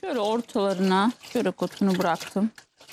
Şöyle ortalarına çörek otunu bıraktım.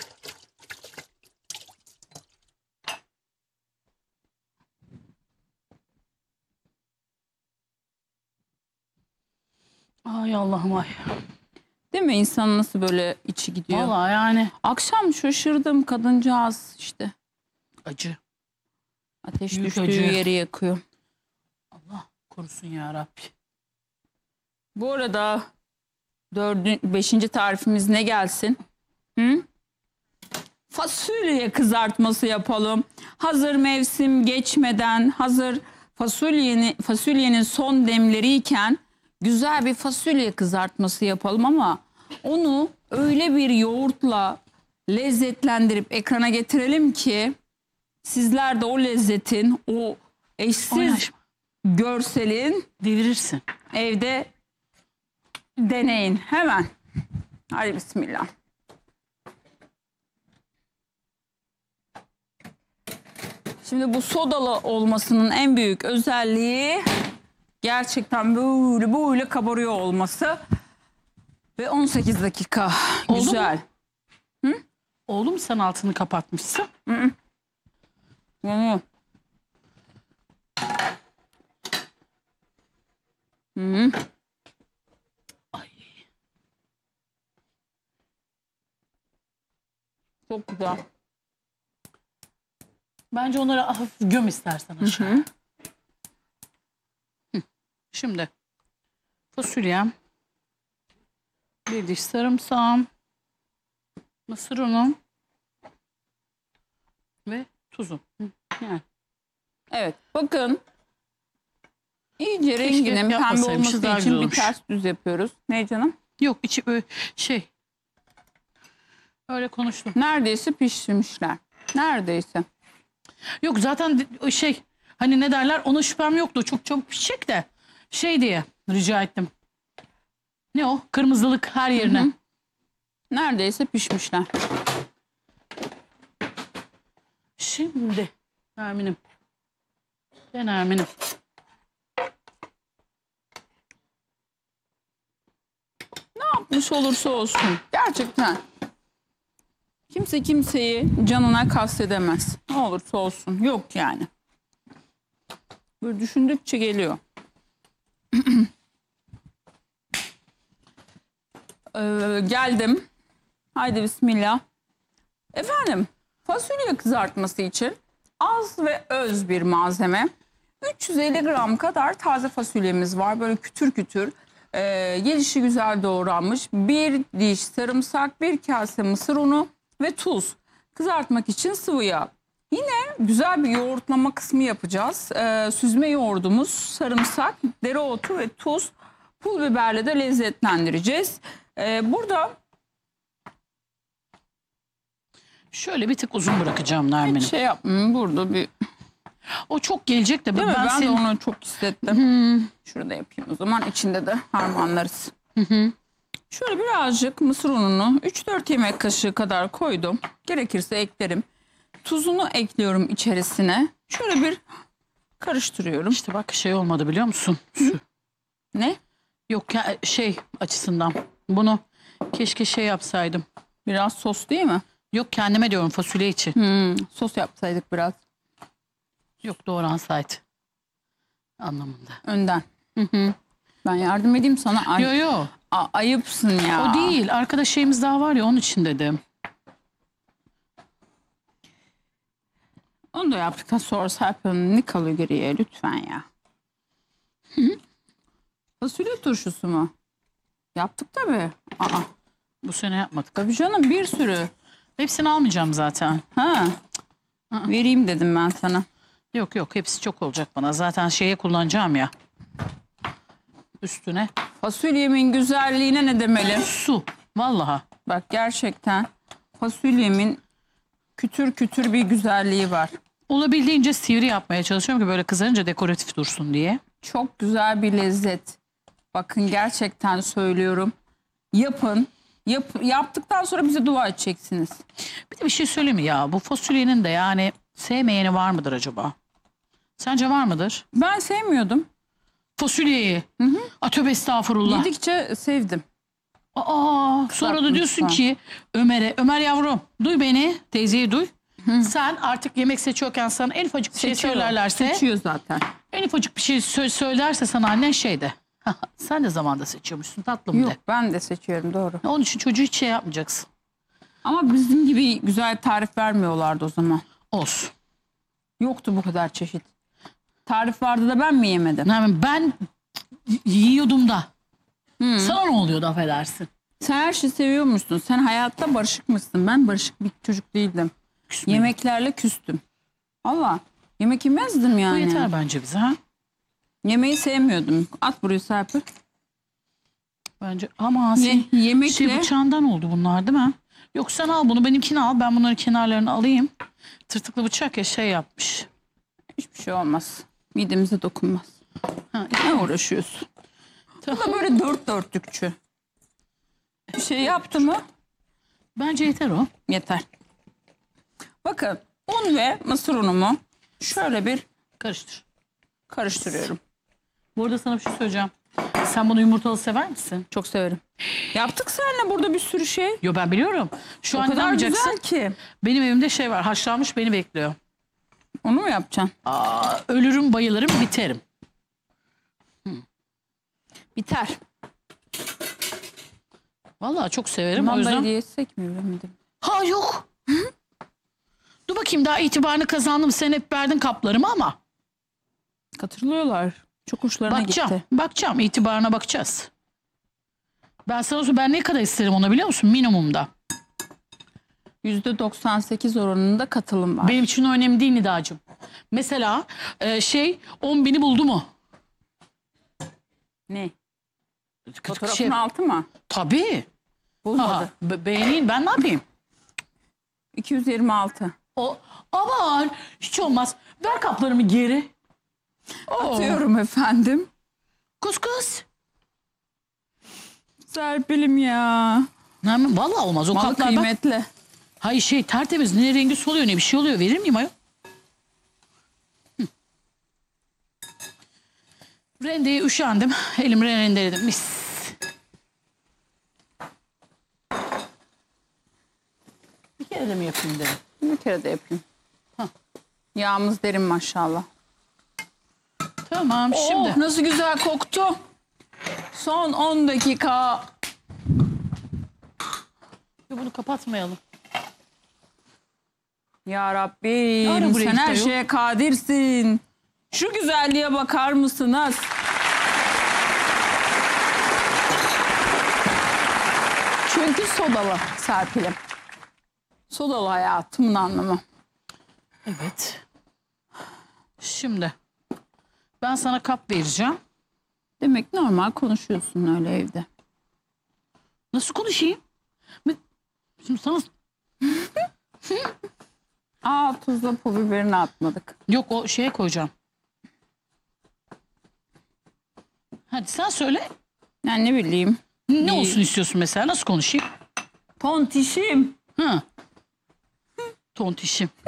Ay Allah'ım ay. Değil mi? İnsanın nasıl böyle içi gidiyor. Vallahi yani. Akşam şaşırdım, kadıncağız işte. Acı. Ateş Büyük düştüğü acı. yeri yakıyor. Allah korusun ya Rabbi. Bu arada 5. tarifimiz ne gelsin? Hı? Fasulye kızartması yapalım. Hazır mevsim geçmeden, hazır fasulyenin son demleriyken güzel bir fasulye kızartması yapalım ama onu öyle bir yoğurtla lezzetlendirip ekrana getirelim ki sizler de o lezzetin, o eşsiz Oynaşma. görselin Devirirsin. evde deneyin hemen. Hadi bismillah. Şimdi bu sodalı olmasının en büyük özelliği gerçekten böyle kabarıyor olması. Ve 18 dakika. Oldu Güzel. Oğlum sen altını kapatmışsın. Yanıyor. Hı. Ay. Çok güzel. Bence onları hafif göm istersen aşağı. Şimdi fasulyem, bir diş sarımsağım, mısır unum ve tuzum. Yani Evet bakın. İyice renginin pembe yapmasaymışız, olması daha için güzel bir olmuş. ters düz yapıyoruz. Ne canım? yok içi şey. Öyle konuştum. Neredeyse pişirmişler. Neredeyse. Yok zaten şey, hani ne derler, ona şüphem yoktu. Çok çabuk pişecek de şey diye rica ettim. Ne o? Kırmızılık her yerine. Hı hı. Neredeyse pişmişler. Şimdi Nermin'im. Nermin'im. Ne yapmış olursa olsun. Gerçekten. Kimse kimseyi canına kastedemez. Ne olursa olsun. Yok yani. Böyle düşündükçe geliyor. Geldim. Haydi bismillah. Efendim, fasulye kızartması için az ve öz bir malzeme. 350 gram kadar taze fasulyemiz var. Böyle kütür kütür. Gelişi güzel doğranmış. Bir diş sarımsak, bir kase mısır unu ve tuz. Kızartmak için sıvı yağ. Yine güzel bir yoğurtlama kısmı yapacağız. Süzme yoğurdumuz, sarımsak, dereotu ve tuz. Pul biberle de lezzetlendireceğiz. Burada Şöyle bir tık uzun bırakacağım Nermin'im. şey yapmayayım. Burada bir... O çok gelecek de Değil mi? Ben de senin... onu çok hissettim. Şurada yapayım o zaman. İçinde de harmanlarız. Şöyle birazcık mısır ununu 3-4 yemek kaşığı kadar koydum. Gerekirse eklerim. Tuzunu ekliyorum içerisine. Şöyle bir karıştırıyorum. İşte bak şey olmadı biliyor musun? Ne? Yok ya, şey açısından. Bunu keşke şey yapsaydım. Biraz sos değil mi? Yok, kendime diyorum, fasulye için. Sos yapsaydık biraz. Yok, doğransaydı. Anlamında. Önden. Ben yardım edeyim sana. Ay, Yo yo. Ayıpsın ya. O değil. Arkada şeyimiz daha var ya, onun için dedim. Onu da yaptıktan sonra Serpil'in ne kalıyor geriye lütfen ya. Fasulye turşusu mu? Yaptık tabii. Bu sene yapmadık. Tabii canım, bir sürü. Hepsini almayacağım zaten. Ha. Vereyim dedim ben sana. Yok yok, hepsi çok olacak bana. Zaten şeye kullanacağım ya. Üstüne. Fasulyemin güzelliğine ne demeli? Su. Vallahi. Bak gerçekten fasulyemin kütür kütür bir güzelliği var. Olabildiğince sivri yapmaya çalışıyorum ki böyle kızarınca dekoratif dursun diye. Çok güzel bir lezzet. Bakın gerçekten söylüyorum. Yapın. Yaptıktan sonra bize dua edeceksiniz. Bir de bir şey söyleyeyim mi ya? Bu fasulyenin de yani sevmeyeni var mıdır acaba? Sence var mıdır? Ben sevmiyordum. Fasulyeyi. A, tövbe estağfurullah. Yedikçe sevdim. Sonra da diyorsun ki Ömer'e, Ömer yavrum duy beni, teyzeyi duy. Sen artık yemek seçiyorken sana en ufacık bir şey söylerlerse, Seçiyor zaten. en ufacık bir şey söylerse sana annen şey de. Sen de zamanda seçiyormuşsun tatlım Yok de. ben de seçiyorum, doğru. Onun için çocuğu hiç şey yapmayacaksın. Ama bizim gibi güzel tarif vermiyorlardı o zaman. Olsun. Yoktu bu kadar çeşit. Tarif vardı da ben mi yemedim? Yani ben yiyordum da. Sana ne oluyordu affedersin? Sen her şeyi seviyormuşsun. Sen hayatta barışıkmışsın. Ben barışık bir çocuk değildim. Yemeklerle küstüm. Valla yemek yemezdim Bu yani. yeter bence bize ha. Yemeği sevmiyordum. At burayı Serpil. Bence ama sen Yemekle şey bıçağından oldu bunlar değil mi? Yok sen al bunu, benimkini al, ben bunların kenarlarını alayım. Tırtıklı bıçak ya şey yapmış. hiçbir şey olmaz. Midemize dokunmaz. Ha, Ne uğraşıyorsun? Bu da böyle dört dörtlükçü. Bir şey yaptı mı bence yeter o. yeter. Bakın un ve mısır unumu şöyle bir Karıştır. karıştırıyorum. Bu arada sana bir şey söyleyeceğim. Sen bunu yumurtalı sever misin? Çok severim. Yaptık seninle burada bir sürü şey. Yo ben biliyorum. Şu O an ne kadar yapacaksın? güzel ki. Benim evimde şey var, haşlanmış beni bekliyor. Onu mu yapacaksın? Ölürüm, bayılırım, biterim. Biter. Vallahi çok severim o Mandalina yüzden. yesek mi bilemedim. Ha yok. Dur bakayım, daha itibarını kazandım. Sen hep verdin kaplarımı ama. Katılıyorlar. Çok hoşlarına Bakacağım. gitti. Bakacağım. İtibarına bakacağız. Ben sana söyleyeyim, ben ne kadar isterim onu biliyor musun? Minimumda. %98 oranında katılım var. Benim için o önemli değil Nidacığım. Mesela 10.000'i buldu mu? Ne? Fotoğrafın Şey, altı mı? tabii. Bulmadı. Aha, beğeneyim, ben ne yapayım? 226. Aman hiç olmaz. Ver kaplarımı geri. Atıyorum efendim. Kız. Serpilim ya. Vallahi olmaz o Malı kaplar. Bak. kıymetli. Hayır şey tertemiz, ne rengi soluyor ne bir şey oluyor, verir miyim ayol? Rendeye üşendim. Elimle rendeledim. Mis. Bir kere de mi yapayım dedim. Bir kere de yapayım. Yağımız derin maşallah. Tamam şimdi. Oh, nasıl güzel koktu. Son 10 dakika. Bunu kapatmayalım. Ya Rabbim Ara buraya sen her gidiyor. şeye kadirsin. Şu güzelliğe bakar mısınız? Çünkü sodalı Serpil'im. Sodalı hayatımın anlamı. Evet. Şimdi ben sana kap vereceğim. Demek normal konuşuyorsun öyle evde. Nasıl konuşayım? Şimdi sana... Tuzla pul biberini atmadık. Yok o şeye koyacağım. Hadi sen söyle. Yani ne bileyim. Ne olsun istiyorsun mesela? Nasıl konuşayım? Tontişim. Hı. Tontişim.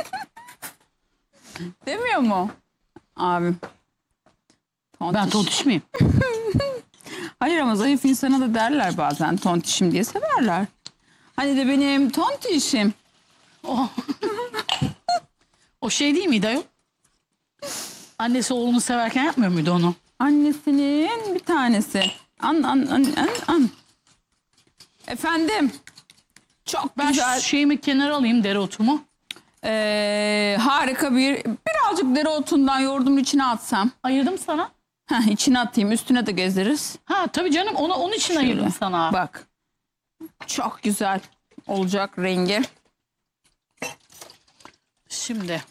Demiyor mu abim? Tontiş. Ben tontiş miyim? Hayır ama zayıf insana da derler bazen tontişim diye severler. Hani de benim tontişim. O şey değil miydi ayol? Annesi oğlunu severken yapmıyor muydu onu? Annesinin bir tanesi. An. Efendim. Çok Ben güzel. şu şeyimi kenara alayım, dereotumu. Harika birazcık dereotundan yoğurdumun içine atsam. Ayırdım sana. İçine atayım, üstüne de gezdiririz. Ha tabii canım, onun için Şöyle. ayırdım sana. Bak. Çok güzel olacak rengi. Şimdi.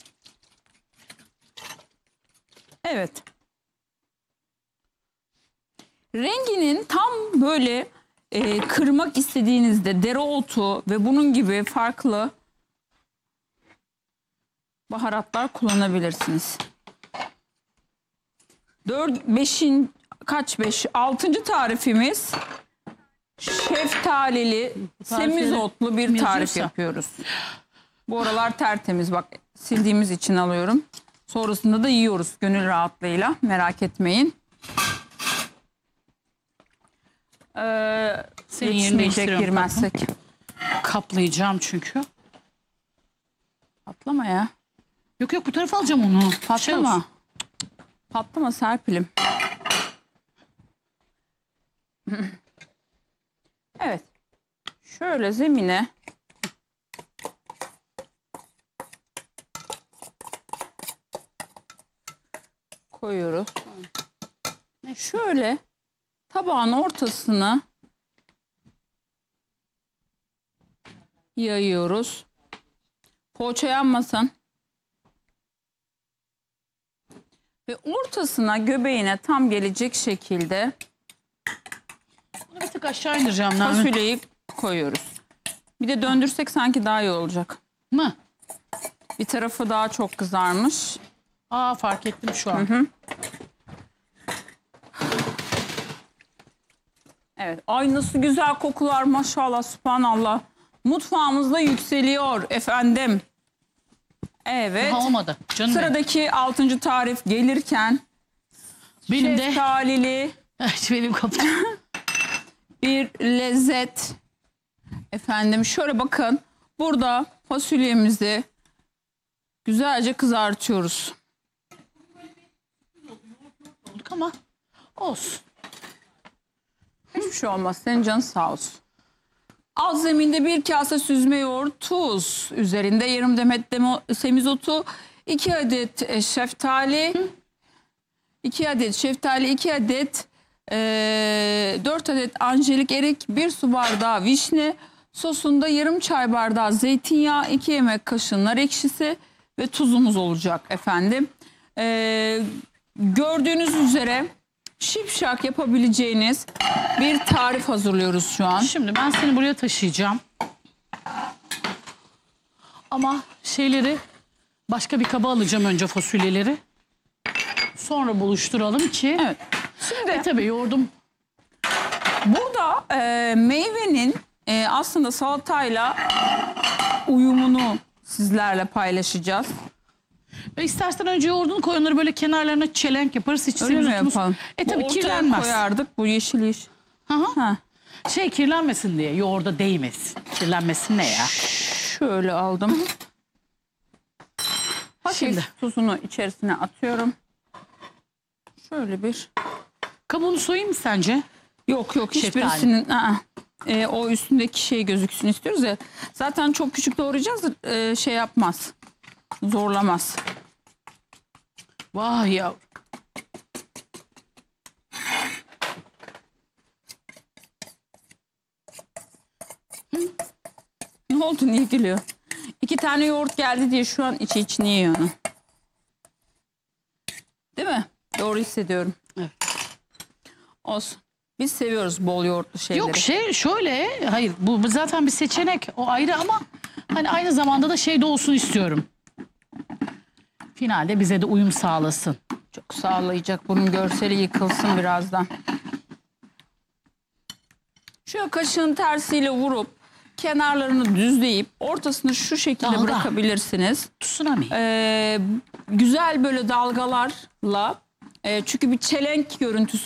Evet. Renginin tam böyle kırmak istediğinizde dereotu ve bunun gibi farklı baharatlar kullanabilirsiniz. 6. tarifimiz şeftalili semizotlu bir tarif yazıyorsa. yapıyoruz. Bu aralar tertemiz, bak sildiğimiz için alıyorum. Sonrasında da yiyoruz gönül rahatlığıyla, merak etmeyin. Senin yerini yetişmeyecek değiştiriyorum girmezsek. Kaplayacağım çünkü. Patlama ya. Yok yok, bu tarafa alacağım onu. Patlama. olsun. Patlama Serpil'im. Evet. Şöyle zemine koyuyoruz. Şöyle tabağın ortasını yayıyoruz. Poğaça yanmasın. Ve ortasına, göbeğine tam gelecek şekilde Bunu bir tık aşağı indireceğim. Nermin. fasulyeyi koyuyoruz. Bir de döndürsek sanki daha iyi olacak. Mı? Bir tarafı daha çok kızarmış. Aa, fark ettim şu an. Evet. Ay nasıl güzel kokular maşallah, subhanallah. Mutfağımızda yükseliyor efendim. Evet. Daha olmadı. Canım benim. Sıradaki 6. tarif gelirken Benim de. şeftalili Evet, benim kapım. bir lezzet. Efendim şöyle bakın. Burada fasulyemizi güzelce kızartıyoruz. Olduk ama olsun. Hiçbir şey olmaz. Senin canın sağ olsun. Alt zeminde bir kase süzme yoğurt, tuz. Üzerinde yarım demet semizotu, 2 adet şeftali, 2 adet şeftali, 2 adet 4 adet anjelik erik, 1 su bardağı vişne, sosunda yarım çay bardağı zeytinyağı, 2 yemek kaşığı nar ekşisi ve tuzumuz olacak efendim. Gördüğünüz üzere şipşak yapabileceğiniz bir tarif hazırlıyoruz şu an. Şimdi ben seni buraya taşıyacağım. Ama şeyleri başka bir kaba alacağım, önce fasulyeleri. Sonra buluşturalım ki. Evet. Şimdi Tabii yoğurdum. burada meyvenin aslında salatayla uyumunu sizlerle paylaşacağız. Ve istersen önce yoğurdunu koy, onları böyle kenarlarına çelenk yaparız. Hiç Öyle mi semizotumuz- yapalım? Tabii Bu ortaya kirlenmez. koyardık bu yeşil yeşil. Hı hı. Ha. Şey, kirlenmesin diye, yoğurda değmesin. Kirlenmesin ne ya? Şöyle aldım. Hafif Şimdi. tuzunu içerisine atıyorum. Şöyle bir. Kabuğunu soyayım mı sence? Yok Şeftali. hiçbirisinin o üstündeki şey gözüksün istiyoruz ya. Zaten çok küçük doğrayacağız, şey yapmaz. Zorlamaz. Vay ya. Ne oldu, niye gülüyor? 2 tane yoğurt geldi diye şu an içini yiyor onu. Değil mi? Doğru hissediyorum. Evet. Olsun. Biz seviyoruz bol yoğurtlu şeyleri. Yok şöyle, hayır bu zaten bir seçenek, o ayrı, ama hani aynı zamanda da şey de olsun istiyorum. Finalde bize de uyum sağlasın. Çok sağlayacak. Bunun görseli yıkılsın birazdan. Şöyle kaşığın tersiyle vurup kenarlarını düzleyip ortasını şu şekilde Dalga. bırakabilirsiniz. Tsunami. Güzel böyle dalgalarla, çünkü bir çelenk görüntüsü